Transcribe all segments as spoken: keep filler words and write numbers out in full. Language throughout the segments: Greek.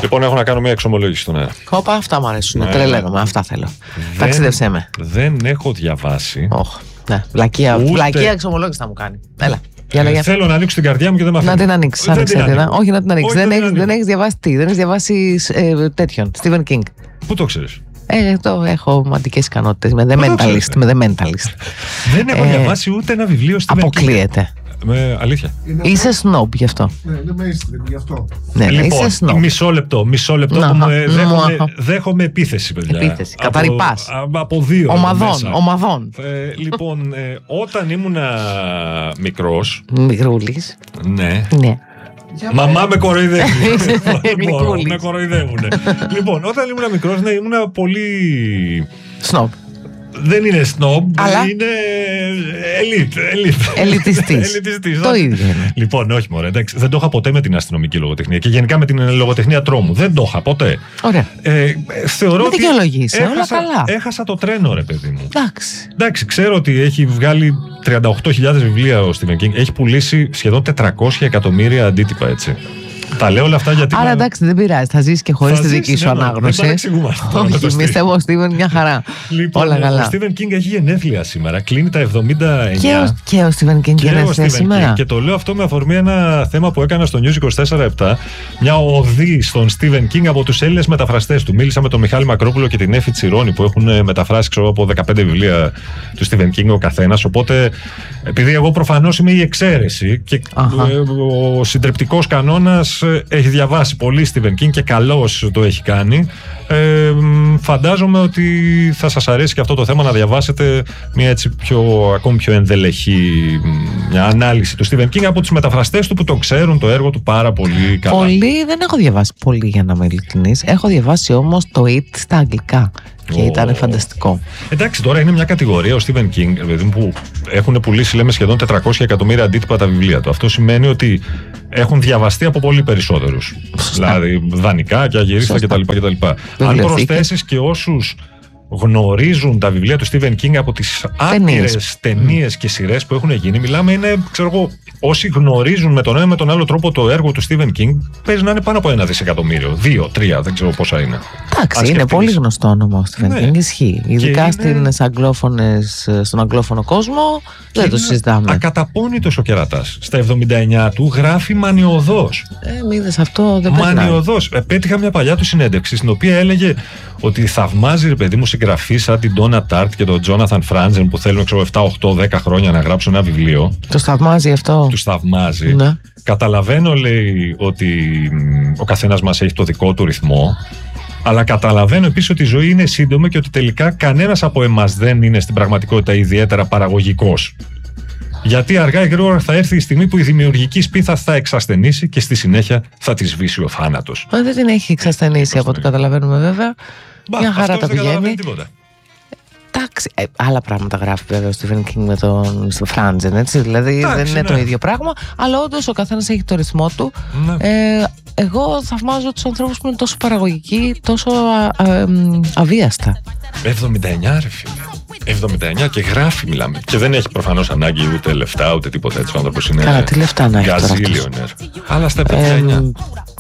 Λοιπόν, έχω να κάνω μια εξομολόγηση στον αέρα. Χόπα, αυτά μου αρέσουν. Ναι, Τρελαίνομαι, ναι. αυτά θέλω. Ταξίδευσέ με. Δεν έχω διαβάσει. Oh, ναι, βλακεία, Ούτε... βλακεία εξομολόγηση θα μου κάνει. Έλα. Για Ε, λέγε. θέλω να ανοίξω την καρδιά μου και δεν με αφήνει. Να την ανοίξει. Άνοιξε την. Όχι, να την ανοίξει. Δεν, έχεις, δεν έχεις διαβάσει τι. Δεν έχεις διαβάσει ε, τέτοιον. Stephen King. Πού το ξέρεις? Ε, το έχω ρομαντικές ικανότητες. Με The Mentalist. Με The Mentalist. Δεν έχω ε, διαβάσει ούτε ένα βιβλίο Stephen King. Αποκλείεται. Με, αλήθεια. Είναι είσαι snob γι' αυτό. Ναι, είναι mainstream γι' αυτό. Ναι, λοιπόν, είσαι snob. μισό λεπτό, μισό λεπτό Να, που με, δέχομαι, να. δέχομαι επίθεση, παιδιά. Επίθεση, από, καταρρυπάς. από, από δύο. Ομαδών, μέσα. ομαδών. Ε, λοιπόν, ε, όταν ήμουνα μικρός. Μικρούλης. Ναι. Ναι. Μαμά με κοροϊδεύουν. Γλυκούλης. Με κοροϊδεύουν. Λοιπόν, όταν ήμουν μικρός, ναι, ήμουν πολύ. Σνόμπ. Δεν είναι σνόμπ, αλλά είναι ελίτ. Ελιτιστής. Το ίδιο είναι. Λοιπόν, όχι μωρέ, εντάξει, δεν το είχα ποτέ με την αστυνομική λογοτεχνία και γενικά με την λογοτεχνία τρόμου. Δεν το είχα ποτέ. Ωραία. Ε, θεωρώ με ότι δικαιολογήσει, όλα έχασα, καλά. έχασα το τρένο, ρε παιδί μου. Εντάξει. Εντάξει, ξέρω ότι έχει βγάλει τριάντα οκτώ χιλιάδες βιβλία ο Stephen King. Έχει πουλήσει σχεδόν τετρακόσια εκατομμύρια αντίτυπα, έτσι. Τα λέω όλα αυτά γιατί. Άρα εντάξει, δεν πειράζει. Θα ζήσει και χωρίς τη δική σου ανάγνωση. Όχι, εμείς εγώ ο Στίβεν μια χαρά. Λοιπόν, όλα καλά. Ο Stephen King έχει γενέθλια σήμερα. Κλείνει τα εβδομήντα εννιά. Και ο, και ο Stephen King γενέθλια σήμερα. King. Και το λέω αυτό με αφορμή ένα θέμα που έκανα στο News είκοσι τέσσερα επτά. Μια οδή στον Stephen King από τους Έλληνες μεταφραστές του. Μίλησα με τον Μιχάλη Μακρόπουλο και την Έφη Τσιρόνη που έχουν μεταφράσει ξέρω, από δεκαπέντε βιβλία του Stephen King ο καθένας. Οπότε, επειδή εγώ προφανώς είμαι η εξαίρεση και Αχα. ο συντριπτικός κανόνας έχει διαβάσει πολύ Stephen King και καλώς το έχει κάνει. Ε, φαντάζομαι ότι θα σας αρέσει και αυτό το θέμα να διαβάσετε μια έτσι πιο, ακόμη πιο ενδελεχή μια ανάλυση του Stephen King από τους μεταφραστές του που το ξέρουν το έργο του πάρα πολύ καλά. Πολύ δεν έχω διαβάσει πολύ για να είμαι ειλικρινής. Έχω διαβάσει όμως το It στα αγγλικά και oh. ήταν φανταστικό. Εντάξει, τώρα είναι μια κατηγορία ο Stephen King που έχουν πουλήσει λέμε σχεδόν τετρακόσια εκατομμύρια αντίτυπα τα βιβλία του. Αυτό σημαίνει ότι έχουν διαβαστεί από πολύ περισσότερους. Δηλαδή δανεικά και αγυρίστα κτλ. Αν προσθέσεις και όσους γνωρίζουν τα βιβλία του Stephen King από τις άπειρες ταινίες και σειρές που έχουν γίνει, μιλάμε είναι, ξέρω εγώ, όσοι γνωρίζουν με τον ένα με τον άλλο τρόπο το έργο του Stephen King, παίζει να είναι πάνω από ένα δισεκατομμύριο. Δύο, τρία, δεν ξέρω πόσα είναι. Εντάξει, είναι πολύ γνωστό όνομα ο Stephen ναι. King, ισχύει. Ειδικά είναι... στον αγγλόφωνο κόσμο, και δεν το συζητάμε. Ακαταπώνητος ο κερατάς. Στα εβδομήντα εννιά του γράφει μανιωδώς. Ε, μη είδες αυτό, δεν περνάει. Μανιωδώς. Ε, πέτυχα μια παλιά του συνέντευξη, στην οποία έλεγε ότι θαυμάζει, ρε παιδί μου, συγγραφείς σαν την Ντόνα Τάρτ και τον Τζόναθαν Φράντζεν που θέλουν ξέρω, επτά, οκτώ, δέκα χρόνια να γράψουν ένα βιβλίο. Το θαυμάζει αυτό. Του θαυμάζει. Ναι. Καταλαβαίνω, λέει, ότι ο καθένας μας έχει το δικό του ρυθμό. Αλλά καταλαβαίνω επίσης ότι η ζωή είναι σύντομη και ότι τελικά κανένας από εμάς δεν είναι στην πραγματικότητα ιδιαίτερα παραγωγικός. Γιατί αργά ή γρήγορα θα έρθει η στιγμή που η δημιουργική σπίθα θα εξασθενήσει και στη συνέχεια θα τη σβήσει ο θάνατος. Μα δεν την έχει εξασθενήσει από ό,τι καταλαβαίνουμε βέβαια. Μπα, μια χαρά τα πηγαίνει. Εντάξει, ε, άλλα πράγματα γράφει βέβαια ο Stephen King με τον Φράντζεν, έτσι. Δηλαδή Τάξη, δεν είναι ναι. το ίδιο πράγμα, αλλά όντως ο καθένας έχει το ρυθμό του. Ναι. Ε, εγώ θαυμάζω τους ανθρώπους που είναι τόσο παραγωγικοί, τόσο α, α, α, αβίαστα. εβδομήντα εννιά ρε φίλε. εβδομήντα εννιά και γράφει μιλάμε. Και δεν έχει προφανώς ανάγκη ούτε λεφτά ούτε τίποτα έτσι. Ο άνθρωπος είναι. Καλά, τι λεφτά να έχει τώρα αυτός. Αλλά στα εβδομήντα εννιά. Ε,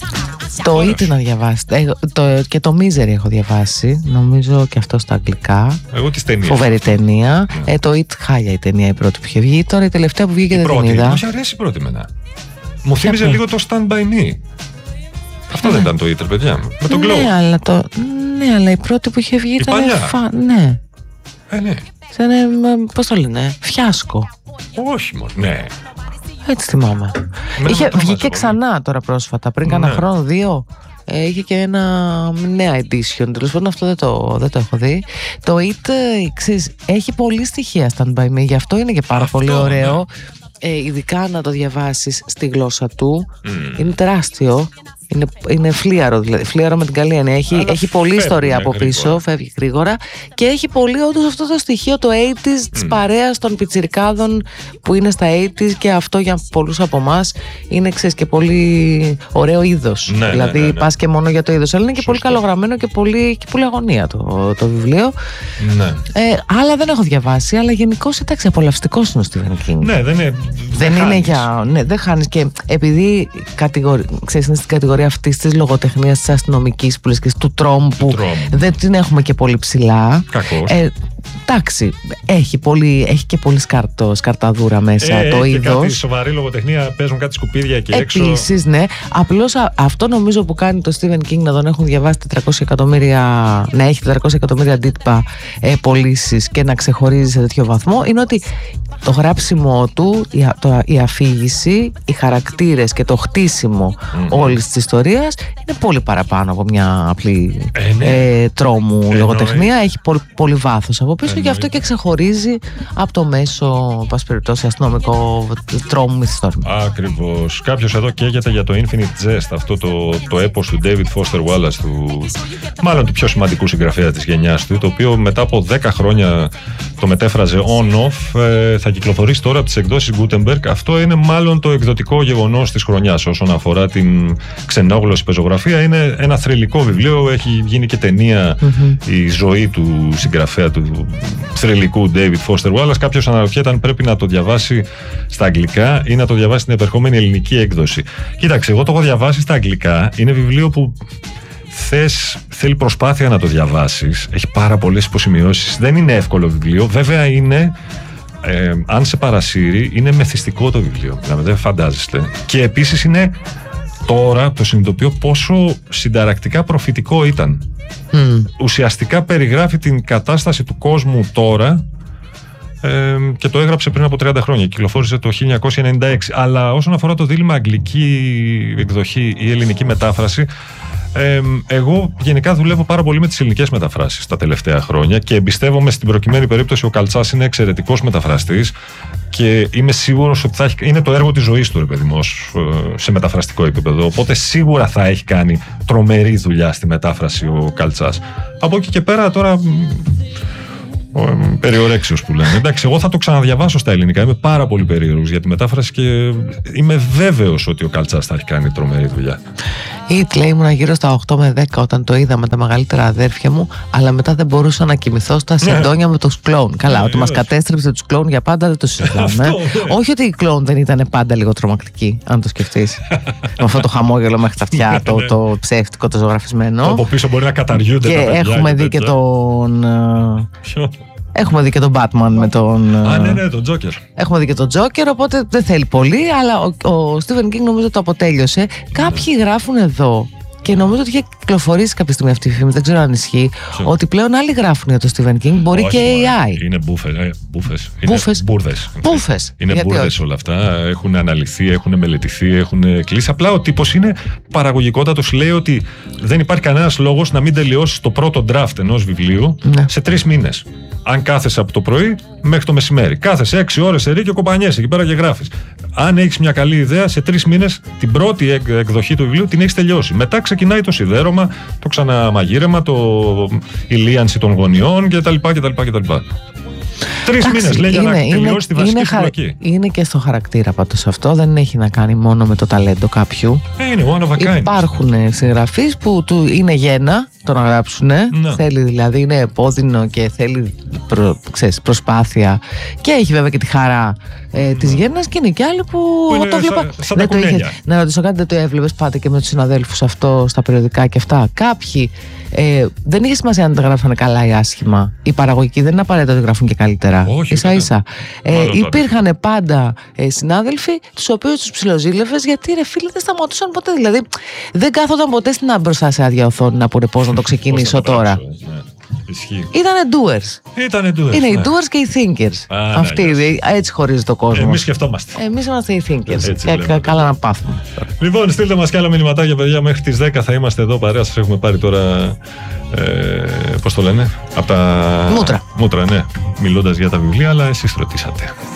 το It να διαβάσετε. Ε, το, και το Misery έχω διαβάσει. Νομίζω και αυτό στα αγγλικά. Εγώ τις ταινίες. Φοβερή ταινία. Mm. Ε, το It χάλια η ταινία η πρώτη που είχε βγει. Τώρα η τελευταία που βγήκε δεν την είδα. Μου αρέσει η πρώτη μένα. Μου θύμιζε λίγο το Stand By Me. Αυτό δεν ήταν το It, παιδιά. Με τον Glow. Ναι, αλλά, το... ναι, αλλά η πρώτη που είχε βγει ήταν. Φα... Ναι. Ε, ναι. Ήταν, πώς το λένε, φιάσκο. Όχι μόνο, ναι. Έτσι θυμάμαι. Είχε βγήκε ξανά τώρα πρόσφατα, πριν κάνα ναι. χρόνο, δύο. Ε, είχε και ένα νέα edition. Τέλος πάντων, αυτό δεν το, δεν το έχω δει. Το It, ξέρεις, έχει πολλή στοιχεία Stand By Me, γι' αυτό είναι και πάρα αυτό, πολύ ωραίο. Ναι. Ε, ειδικά να το διαβάσεις στη γλώσσα του. Mm. Είναι τεράστιο. Είναι, είναι φλίαρο, δηλαδή. Φλίαρο με την καλή έννοια. Έχει, έχει πολλή ιστορία από γρήγορα. Πίσω, φεύγει γρήγορα. Και έχει πολύ όντως αυτό το στοιχείο, το ογδόντα mm. της παρέας των πιτσιρικάδων που είναι στα ογδόντα και αυτό για πολλούς από εμάς είναι ξέρεις, και πολύ ωραίο είδος. Ναι, δηλαδή ναι, ναι, ναι. πας και μόνο για το είδος. Αλλά είναι και Σωστό. πολύ καλογραμμένο και πολύ, και πολύ αγωνία το, το βιβλίο. Ναι. Ε, άλλα δεν έχω διαβάσει, αλλά γενικώς εντάξει, απολαυστικός είναι ο Stephen King. Ναι, δεν είναι. Δεν, δεν είναι για. Ναι, δεν χάνεις. Και επειδή κατηγορι... ξέρεις, είναι στην κατηγορία κατηγορία αυτής της λογοτεχνίας της αστυνομικής που λες και του τρόμου που τρόμου. δεν την έχουμε και πολύ ψηλά. Κακώς. Ε, εντάξει, έχει, πολύ, έχει και πολύ σκαρτό, σκαρταδούρα μέσα ε, το είδος. είδος. Κάτι σοβαρή λογοτεχνία, παίζουν κάτι σκουπίδια εκεί έξω. Επίσης, ναι. Απλώς α, αυτό νομίζω που κάνει το Stephen King να τον έχουν διαβάσει τετρακόσια εκατομμύρια, να έχει τετρακόσια εκατομμύρια αντίτυπα ε, πωλήσεις και να ξεχωρίζει σε τέτοιο βαθμό, είναι ότι το γράψιμό του, η, το, η αφήγηση, οι χαρακτήρες και το χτίσιμο mm-hmm. όλης της ιστορίας είναι πολύ παραπάνω από μια απλή ε, ναι. ε, τρόμου Εννοεί. λογοτεχνία. Έχει πολύ, πολύ βάθος από πίσω. Εννοεί. Και αυτό και ξεχωρίζει από το μέσο, πάση περιπτώσει, αστυνομικό τρόμου μυθιστόρημα. Ακριβώς. Κάποιος εδώ καίγεται για το Infinite Jest, αυτό το, το έπος του David Foster Wallace, του, μάλλον του πιο σημαντικού συγγραφέα της γενιάς του, το οποίο μετά από δέκα χρόνια το μετέφραζε on-off. Ε, θα κυκλοφορήσει τώρα από τις εκδόσεις Gutenberg. Αυτό είναι μάλλον το εκδοτικό γεγονός της χρονιάς όσον αφορά την ξενόγλωση πεζογραφία. Είναι ένα θρυλικό βιβλίο, έχει γίνει και ταινία mm-hmm. η ζωή του συγγραφέα του θρυλικού David Foster Wallace. Κάποιος αναρωτιέται αν πρέπει να το διαβάσει στα αγγλικά ή να το διαβάσει στην επερχόμενη ελληνική έκδοση. Κοίταξε, εγώ το έχω διαβάσει στα αγγλικά. Είναι βιβλίο που θες, θέλει προσπάθεια να το διαβάσεις. Έχει πάρα πολλές υποσημειώσεις. Δεν είναι εύκολο βιβλίο. Βέβαια είναι, ε, αν σε παρασύρει, είναι μεθυστικό το βιβλίο. Δηλαδή δεν φαντάζεστε. Και επίσης είναι, τώρα το συνειδητοποιώ πόσο συνταρακτικά προφητικό ήταν. Mm. Ουσιαστικά περιγράφει την κατάσταση του κόσμου τώρα ε, και το έγραψε πριν από τριάντα χρόνια. Κυκλοφόρησε το χίλια εννιακόσια ενενήντα έξι. Αλλά όσον αφορά το δίλημμα αγγλική εκδοχή ή ελληνική μετάφραση, Ε, εγώ γενικά δουλεύω πάρα πολύ με τις ελληνικές μεταφράσεις τα τελευταία χρόνια και εμπιστεύομαι στην προκειμένη περίπτωση. Ο Καλτσάς είναι εξαιρετικός μεταφραστής και είμαι σίγουρος ότι θα έχει, είναι το έργο της ζωής του, ρε παιδί μου, σε μεταφραστικό επίπεδο. Οπότε σίγουρα θα έχει κάνει τρομερή δουλειά στη μετάφραση ο Καλτσάς. Από εκεί και πέρα τώρα, περιορέξιος που λένε. Εντάξει, εγώ θα το ξαναδιαβάσω στα ελληνικά. Είμαι πάρα πολύ περίεργος για τη μετάφραση και είμαι βέβαιος ότι ο Καλτσάς θα έχει κάνει τρομερή δουλειά. Ή λέει, ήμουν γύρω στα οκτώ με δέκα όταν το είδα με τα μεγαλύτερα αδέρφια μου, αλλά μετά δεν μπορούσα να κοιμηθώ στα σεντόνια με τους κλόουν. Καλά, ότι μας κατέστρεψε τους κλόουν για πάντα δεν το συζητάμε. Όχι ότι οι κλόουν δεν ήταν πάντα λίγο τρομακτικοί, αν το σκεφτείς. Με αυτό το χαμόγελο μέχρι τα αυτιά, το, το ψεύτικο, το ζωγραφισμένο. Από πίσω μπορεί να καταργούνται και τα παιδιά. Έχουμε δει και τον. Έχουμε δει και τον Batman με τον. Α, ναι, ναι, τον Τζόκερ. Έχουμε δει και τον Τζόκερ, οπότε δεν θέλει πολύ, αλλά ο, ο Stephen King νομίζω το αποτέλειωσε. Κάποιοι γράφουν εδώ, και νομίζω ότι είχε κυκλοφορήσει κάποια στιγμή αυτή η φήμη, δεν ξέρω αν ισχύει, Ποιο? ότι πλέον άλλοι γράφουν για το Stephen King, μπορεί Όχι, και έι άι. Είναι μπούφες. Ε, μπούφες. Μπούφες. Είναι μπουρδες. Μπούφες. Είναι μπουρδες όλα αυτά. Έχουν αναλυθεί, έχουν μελετηθεί, έχουν κλείσει. Απλά ο τύπος είναι παραγωγικότατος. Λέει ότι δεν υπάρχει κανένας λόγος να μην τελειώσεις το πρώτο draft ενός βιβλίου ναι. σε τρεις μήνες. Αν κάθεσαι από το πρωί μέχρι το μεσημέρι. Κάθεσαι έξι ώρες σε ρί και κομπανιέσαι εκεί πέρα και γράφεις. Αν έχεις μια καλή ιδέα, σε τρεις μήνες την πρώτη εκδοχή του βιβλίου την έχεις τελειώσει. Μετά ξεκινάει το σιδέρωμα, το ξαναμαγείρεμα, το... η λίανση των γωνιών κτλ. κτλ. Τρεις μήνες λέει για να τελειώσει τη βασική συμπλοκή. Είναι και στο χαρακτήρα πάντως αυτό. Δεν έχει να κάνει μόνο με το ταλέντο κάποιου. Ε, είναι one of a kind. Υπάρχουν συγγραφείς που του είναι γένα το να γράψουν. Ναι. Θέλει δηλαδή, είναι επώδυνο και θέλει προ, ξέρεις, προσπάθεια. Και έχει βέβαια και τη χαρά ε, της ναι. γέννας. Και είναι και άλλοι που, που είναι το έβλεπα. Σαν τα κουνένια. Να ρωτήσω κάτι, δεν το έβλεπες πάντα και με τους συναδέλφους αυτό στα περιοδικά και αυτά. Κάποιοι ε, δεν είχε σημασία αν τα γράφανε καλά ή άσχημα. Οι παραγωγικοί δεν είναι απαραίτητα ότι γράφουν και καλύτερα. Όχι, ίσα ίσα. Ε, υπήρχαν πάντα ε, συνάδελφοι, τους οποίους τους ψιλοζήλευες, γιατί ρε φίλοι δεν σταματούσαν ποτέ. Δηλαδή δεν κάθονταν ποτέ στην μπροστά σε άδεια οθόνη να πούνε πώς να το ξεκινήσω τώρα. Ήτανε doers. Ήτανε doers. Είναι ναι. οι doers και οι thinkers. Α, αυτοί, ναι, ναι. Έτσι χωρίζει το κόσμο. Εμείς σκεφτόμαστε. Εμείς είμαστε οι thinkers. Έτσι, και κα, καλά να πάθουμε. Λοιπόν, στείλτε μας και άλλα μηνυματάκια, παιδιά. Μέχρι τις δέκα θα είμαστε εδώ παρέα. Σας έχουμε πάρει τώρα. Ε, πώς το λένε? Από τα μούτρα. Μούτρα, ναι. Μιλώντας για τα βιβλία, αλλά εσείς ρωτήσατε.